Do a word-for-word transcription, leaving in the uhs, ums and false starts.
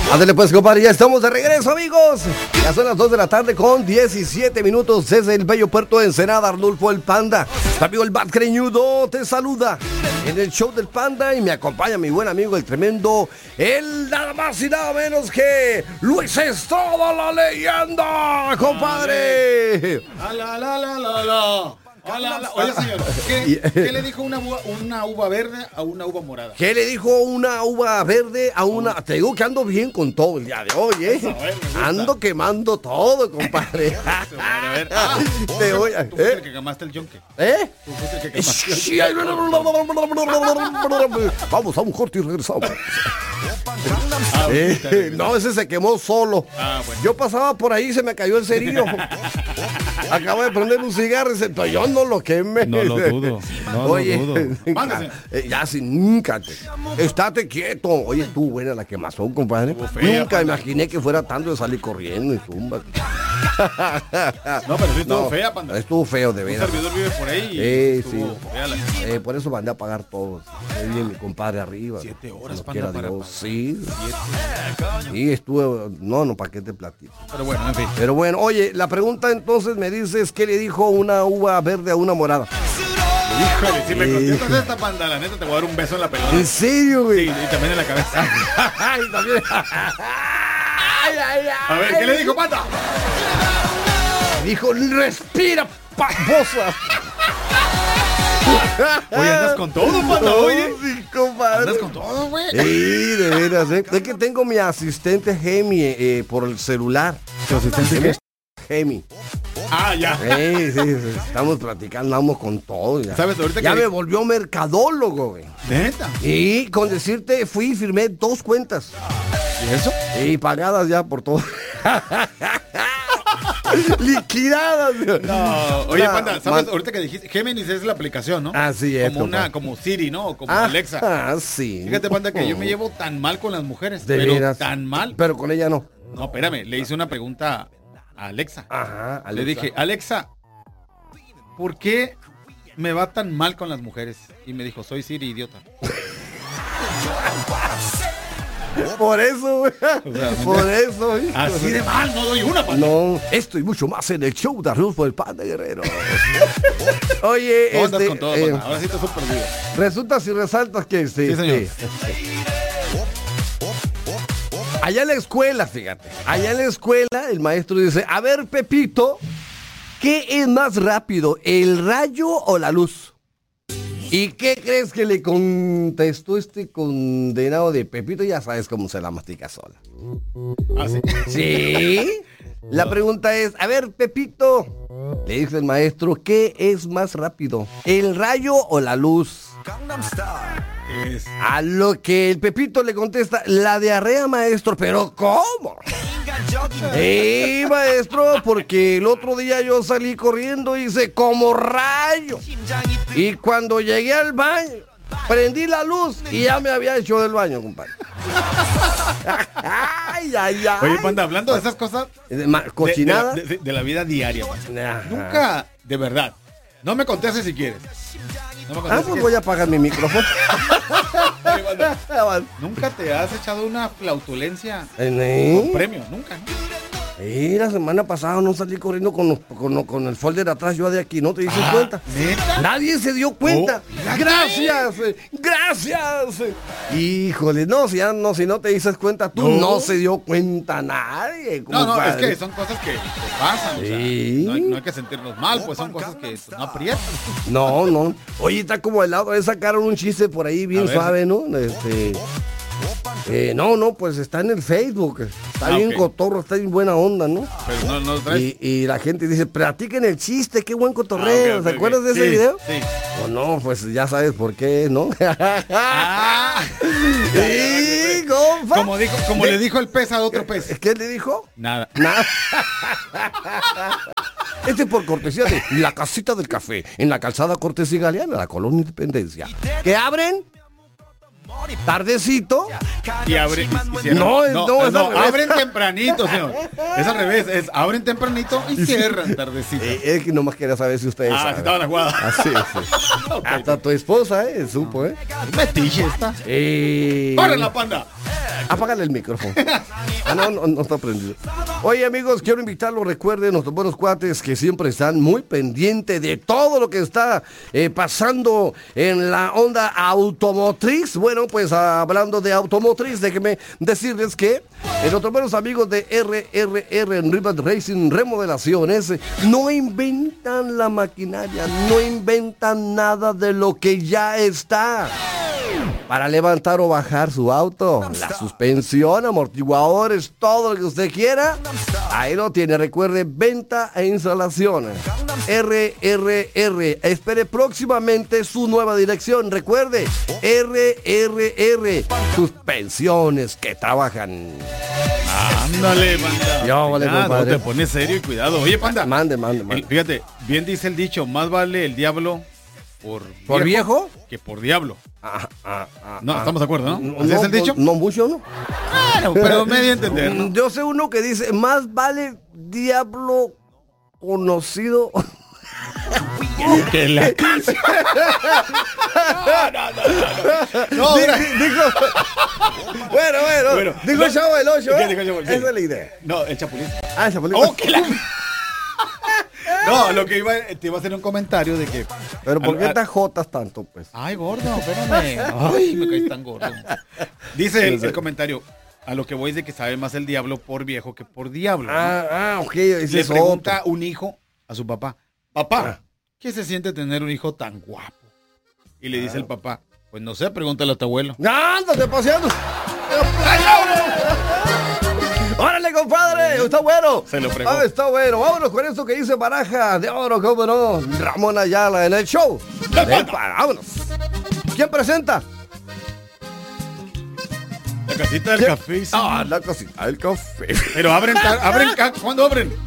Ándale pues, compadre, ya estamos de regreso, amigos. Ya son las dos de la tarde con diecisiete minutos desde el bello puerto de Ensenada. Arnulfo el Panda, tu amigo el Bat Greñudo, te saluda en el show del Panda y me acompaña mi buen amigo el tremendo, el nada más y nada menos que Luis Estrada, la leyenda, compadre. La, la, la, la, la, la. Hola, hola. Oye, señor, ¿qué, ¿qué le dijo una uva, una uva verde a una uva morada? ¿Qué le dijo una uva verde a una? Te digo que ando bien con todo el día de hoy, ¿eh? A ver, ando quemando todo, compadre. A ver, ah, te voy a... ¿Tú fuiste el que quemaste el yonque? ¿Eh? ¿Tú fuiste el que quemaste el yonque? Vamos a un corte y regresamos. Ah, eh, no, ese se quemó solo. Ah, bueno. Yo pasaba por ahí y se me cayó el cerillo. Acabo de prender un cigarro y se... Pero yo no lo queme. No lo dudo. No Oye, lo dudo. Eh, ya sin nunca. Te, estate quieto. Oye, estuvo buena la quemazón, compadre. Fea, nunca panda. Imaginé que fuera tanto de salir corriendo y zumba. No, pero sí estuvo no, fea, Panda. Estuvo feo, de veras. Un servidor vive por ahí. Y eh, sí. Eh, por eso mandé a pagar todos. Ahí viene mi compadre arriba. Siete horas, Panda, para pagar. Sí. Sí, estuve. No, no, ¿para qué te platico? Pero bueno, en fin. Pero bueno, oye, la pregunta entonces me dices, ¿qué le dijo una uva verde a una morada? Híjole, si me contestas esta, Panda, la neta te voy a dar un beso en la pelota. ¿En serio, güey? Sí, y también en la cabeza. Y también... ay, ay, ay. A ver, ¿qué le dijo, Panda? Dijo, respira, babosa. Oye, andas con todo, Panda, oye. Sí, compadre. Andas con todo, güey. Sí, de veras, ¿eh? Es que tengo mi asistente Gemi eh, por el celular. ¿Tu asistente qué? Gemi. Ah, ya. Sí, sí, sí, estamos platicando, andamos con todo. Ya, ¿sabes? Ahorita ya que... me volvió mercadólogo, güey. ¿Neta? Y con decirte, fui y firmé dos cuentas. ¿Y eso? Y pagadas ya por todo. Liquidadas. No, oye, nah, Panda, ¿sabes? Man... Ahorita que dijiste, Géminis es la aplicación, ¿no? Así es. Como una, como Siri, ¿no? Como ah, Alexa. Ah, sí. Fíjate, Panda, que yo me llevo tan mal con las mujeres. De pero veras. tan mal. Pero con ella no. No, espérame, le hice una pregunta a Alexa. Ajá, Alexa. Le dije, Alexa, ¿por qué me va tan mal con las mujeres? Y me dijo, soy Siri, idiota. Por eso, güey. O sea, por eso, güey. Así de mal, no doy una, Panda. No, esto y mucho más en el show de Arnulfo el Panda Guerrero. Oye, no, este, con todo, eh, Panda. Ahora sí te super perdido. Resultas y resaltas que este, sí, señor. Este, allá en la escuela, fíjate. Allá en la escuela, el maestro dice, a ver, Pepito, ¿qué es más rápido, el rayo o la luz? ¿Y qué crees que le contestó este condenado de Pepito? Ya sabes cómo se la mastica sola. ¿Ah, sí? ¿Sí? La pregunta es, a ver, Pepito, le dice el maestro, ¿qué es más rápido, el rayo o la luz? Es... A lo que el Pepito le contesta, la diarrea, maestro. ¿Pero cómo? Sí, maestro, porque el otro día yo salí corriendo y hice como rayo. Y cuando llegué al baño, prendí la luz y ya me había hecho del baño, compadre. Ay, ay, ay. Oye, Panda, hablando de esas cosas cochinadas de, de, de, de la vida diaria, nunca, de verdad, no me contestes si quieres. No me ah, pues voy a apagar mi micrófono. Oye, Panda, ¿nunca te has echado una flautulencia ¿Eh? con premio? Nunca, ¿no? Eh, la semana pasada no salí corriendo con, los, con, con el folder atrás, yo de aquí, ¿no te diste ah, cuenta? ¿neta? Nadie se dio cuenta. Oh, gracias, eh, gracias. Híjole, no, si, ya, no, si no te dices cuenta, tú no, no se dio cuenta nadie. No, no, padre. Es que son cosas que, que pasan. Sí. O sea, no, hay, no hay que sentirnos mal, pues son cosas que pues, no aprietan. No, no. Oye, está como el lado, sacaron un chiste por ahí bien suave, ¿no? Este... Eh, no, no, pues está en el Facebook. Está ah, bien okay. Cotorro, está bien buena onda, ¿no? Pero no, no traes... y, y la gente dice, practiquen el chiste, qué buen cotorreo. Ah, okay, ¿Se okay, acuerdas okay. de ese sí, video? Sí. O no, pues ya sabes por qué, ¿no? Ah, sí, compa. Como, dijo, como le dijo el pez a otro pez. ¿Qué le dijo? Nada. Nada. Este por cortesía de La Casita del Café, en la calzada Cortés y Galeana, la Colonia Independencia. ¿Que abren? Tardecito y abren y no, no, no, es no abren tempranito, señor. Es al revés, es abren tempranito y cierran tardecito. Eh, es que nomás quería saber si ustedes ah, saben. Si estaban aguadas. Así es. Okay. Hasta tu esposa, eh, supo, eh. Metiche esta. Eh... ¡Para la Panda! Apágale el micrófono. Ah, no, no, no está prendido. Oye, amigos, quiero invitarlos, recuerden, nuestros buenos cuates que siempre están muy pendientes de todo lo que está eh, pasando en la onda automotriz. Bueno, pues hablando de automotriz, déjenme decirles que eh, nuestros buenos amigos de R R R en Rivet Racing Remodelaciones no inventan la maquinaria, no inventan nada de lo que ya está. Para levantar o bajar su auto, la suspensión, amortiguadores, todo lo que usted quiera, ahí lo tiene. Recuerde, venta e instalación. R R R. Espere próximamente su nueva dirección. Recuerde, R R R. Suspensiones que trabajan. Ándale, Panda. Yo, vale, ah, compadre. No te pones serio y cuidado. Oye, Panda. Mande, mande, mande. El, fíjate, bien dice el dicho, más vale el diablo por, ¿Por viejo? que por diablo. Ah, ah, ah, No, ah. estamos de acuerdo, ¿no? No, ¿Así es el dicho? No mucho, ¿no? Claro, pero medio entender, ¿no? Yo sé uno que dice, más vale diablo conocido. Que la... no, no, no, no. Di- di- dijo, bueno, bueno, Bueno, dijo no. el Chavo del Ocho, ¿Qué ¿eh? dijo el Chavo del Esa Ocho? es la idea. No, el chapulín. Ah, esa película. Oh, que la... No, lo que iba, te iba a hacer un comentario de que... Pero ¿por qué al- te jotas tanto, pues? Ay, gordo, espérame. Ay, me caes tan gordo. Dice el, el comentario, a lo que voy es de que sabe más el diablo por viejo que por diablo. ¿no? Ah, ah, ok, ese Le es pregunta otro. un hijo a su papá, papá, Ah. ¿qué se siente tener un hijo tan guapo? Y le dice el papá, pues no sé, pregúntale a tu abuelo. ¡Ándate paseando! ¡Órale, compadre! ¡Está bueno! Se lo fregó. Ah, está bueno. Vámonos con esto que dice Baraja de Oro, cómo no. Ramón Ayala en el show. Del Pan. Vámonos. ¿Quién presenta? La casita del ¿Quién? café. Sí. Ah, la cosita, el café. Pero abren, tar- abren, ca- ¿cuándo abren?